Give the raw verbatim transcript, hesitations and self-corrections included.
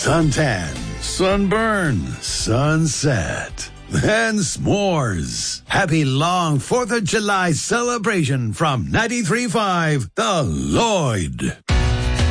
suntan, sunburn, sunset, and s'mores. Happy long fourth of July celebration from ninety-three point five The Lloyd.